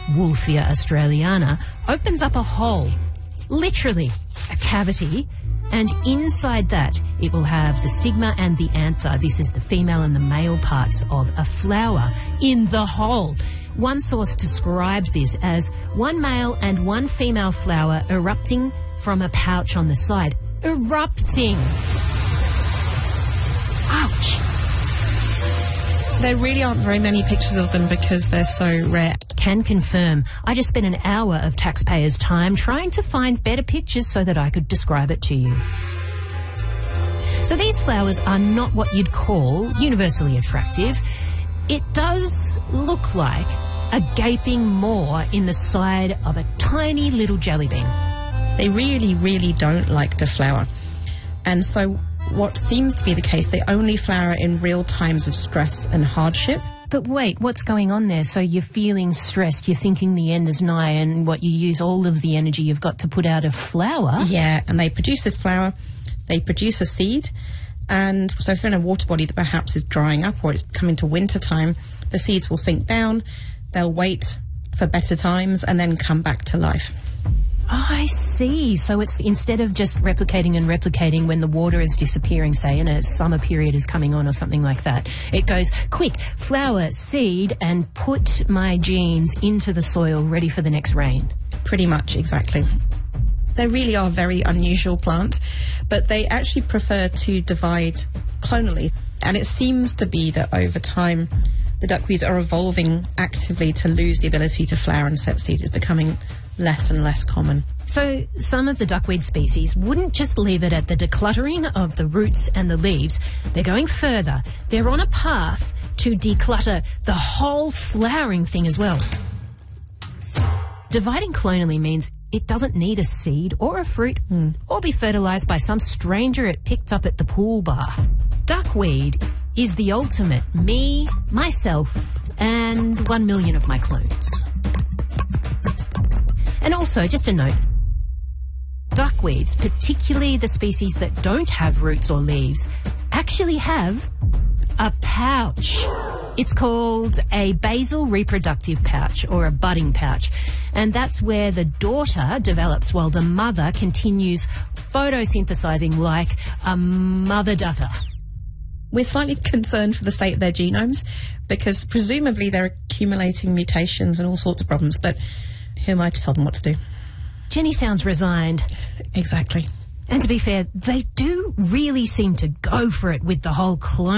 Wolffia australiana, opens up a hole, literally a cavity, and inside that it will have the stigma and the anther. This is the female and the male parts of a flower in the hole. One source described this as one male and one female flower erupting from a pouch on the side. Erupting! Ouch! There really aren't very many pictures of them because they're so rare. Can confirm. I just spent an hour of taxpayers' time trying to find better pictures so that I could describe it to you. So these flowers are not what you'd call universally attractive. It does look like a gaping maw in the side of a tiny little jelly bean. They really, really don't like to flower. And so what seems to be the case, they only flower in real times of stress and hardship. But wait, what's going on there? So you're feeling stressed, you're thinking the end is nigh, and what, you use all of the energy you've got to put out a flower? Yeah, and they produce this flower, they produce a seed, and so if they're in a water body that perhaps is drying up or it's coming to winter time, the seeds will sink down, they'll wait for better times and then come back to life. I see. So it's instead of just replicating and replicating when the water is disappearing, say, and a summer period is coming on or something like that, it goes, quick, flower, seed, and put my genes into the soil ready for the next rain. Pretty much, exactly. They really are a very unusual plant, but they actually prefer to divide clonally. And it seems to be that over time, the duckweeds are evolving actively to lose the ability to flower and set seed. It's becoming less and less common. So some of the duckweed species wouldn't just leave it at the decluttering of the roots and the leaves. They're going further. They're on a path to declutter the whole flowering thing as well. Dividing clonally means it doesn't need a seed or a fruit or be fertilised by some stranger it picked up at the pool bar. Duckweed is the ultimate me, myself, and 1 million of my clones. And also, just a note, duckweeds, particularly the species that don't have roots or leaves, actually have a pouch. It's called a basal reproductive pouch or a budding pouch. And that's where the daughter develops while the mother continues photosynthesizing like a mother ducker. We're slightly concerned for the state of their genomes because presumably they're accumulating mutations and all sorts of problems, but who am I to tell them what to do? Jenny sounds resigned. Exactly. And to be fair, they do really seem to go for it with the whole clone